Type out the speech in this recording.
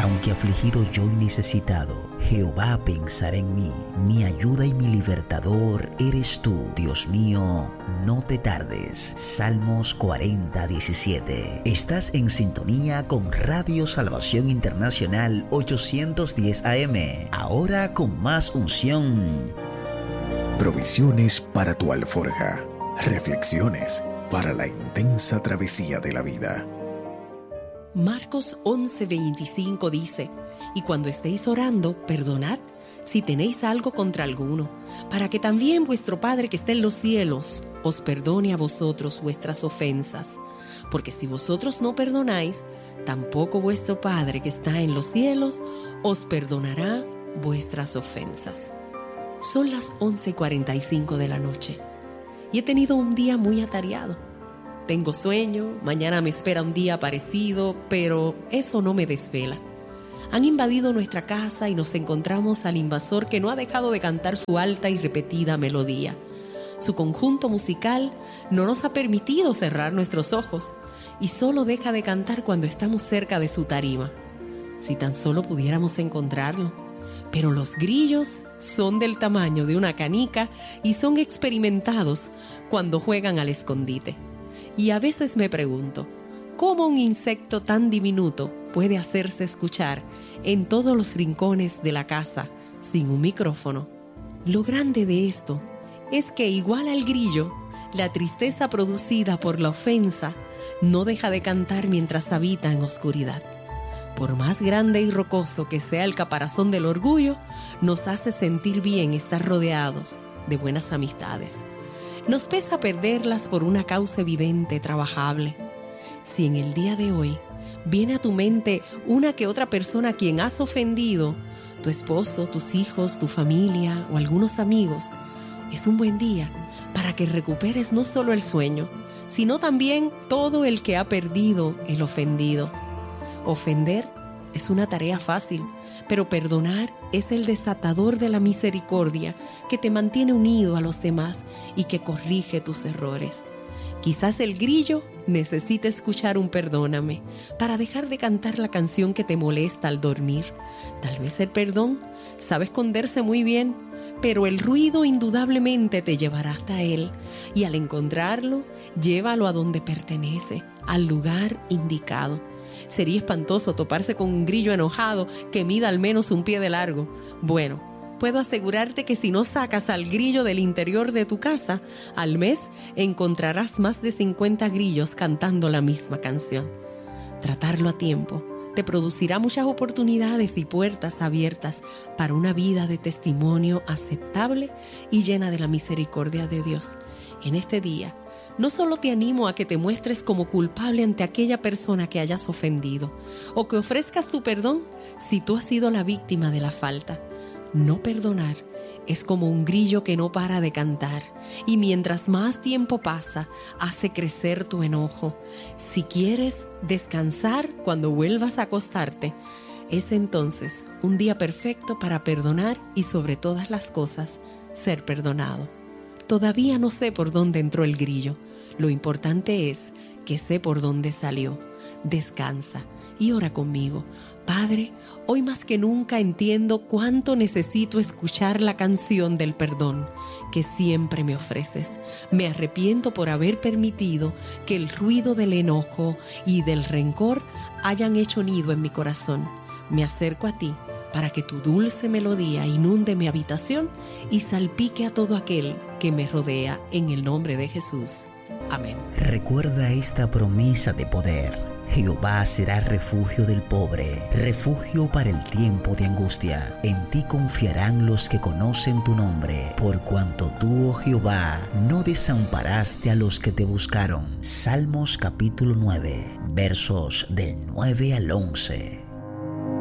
Aunque afligido yo y necesitado, Jehová pensará en mí. Mi ayuda y mi libertador eres tú. Dios mío, no te tardes. Salmos 40:17. Estás en sintonía con Radio Salvación Internacional 810 AM. Ahora con más unción. Provisiones para tu alforja. Reflexiones para la intensa travesía de la vida. Marcos 11:25 dice: y cuando estéis orando, perdonad si tenéis algo contra alguno, para que también vuestro Padre que está en los cielos os perdone a vosotros vuestras ofensas. Porque si vosotros no perdonáis, tampoco vuestro Padre que está en los cielos os perdonará vuestras ofensas. Son las 11:45 de la noche y he tenido un día muy atareado. Tengo sueño, mañana me espera un día parecido, pero eso no me desvela. Han invadido nuestra casa y nos encontramos al invasor que no ha dejado de cantar su alta y repetida melodía. Su conjunto musical no nos ha permitido cerrar nuestros ojos y solo deja de cantar cuando estamos cerca de su tarima. Si tan solo pudiéramos encontrarlo. Pero los grillos son del tamaño de una canica y son experimentados cuando juegan al escondite. Y a veces me pregunto, ¿cómo un insecto tan diminuto puede hacerse escuchar en todos los rincones de la casa sin un micrófono? Lo grande de esto es que, igual al grillo, la tristeza producida por la ofensa no deja de cantar mientras habita en oscuridad. Por más grande y rocoso que sea el caparazón del orgullo, nos hace sentir bien estar rodeados de buenas amistades. Nos pesa perderlas por una causa evidente, trabajable. Si en el día de hoy viene a tu mente una que otra persona a quien has ofendido, tu esposo, tus hijos, tu familia o algunos amigos, es un buen día para que recuperes no solo el sueño, sino también todo el que ha perdido el ofendido. Ofender es una tarea fácil, pero perdonar es el desatador de la misericordia que te mantiene unido a los demás y que corrige tus errores. Quizás el grillo necesita escuchar un perdóname para dejar de cantar la canción que te molesta al dormir. Tal vez el perdón sabe esconderse muy bien, pero el ruido indudablemente te llevará hasta él y al encontrarlo, llévalo a donde pertenece, al lugar indicado. Sería espantoso toparse con un grillo enojado que mida al menos un pie de largo. Bueno, puedo asegurarte que si no sacas al grillo del interior de tu casa, al mes encontrarás más de 50 grillos cantando la misma canción. Tratarlo a tiempo te producirá muchas oportunidades y puertas abiertas para una vida de testimonio aceptable y llena de la misericordia de Dios. En este día, no solo te animo a que te muestres como culpable ante aquella persona que hayas ofendido, o que ofrezcas tu perdón si tú has sido la víctima de la falta. No perdonar es como un grillo que no para de cantar, y mientras más tiempo pasa, hace crecer tu enojo. Si quieres descansar cuando vuelvas a acostarte, es entonces un día perfecto para perdonar y, sobre todas las cosas, ser perdonado. Todavía no sé por dónde entró el grillo. Lo importante es que sé por dónde salió. Descansa y ora conmigo. Padre, hoy más que nunca entiendo cuánto necesito escuchar la canción del perdón que siempre me ofreces. Me arrepiento por haber permitido que el ruido del enojo y del rencor hayan hecho nido en mi corazón. Me acerco a ti para que tu dulce melodía inunde mi habitación y salpique a todo aquel que me rodea, en el nombre de Jesús. Amén. Recuerda esta promesa de poder. Jehová será refugio del pobre, refugio para el tiempo de angustia. En ti confiarán los que conocen tu nombre, por cuanto tú, oh Jehová, no desamparaste a los que te buscaron. Salmos capítulo 9, versos del 9 al 11.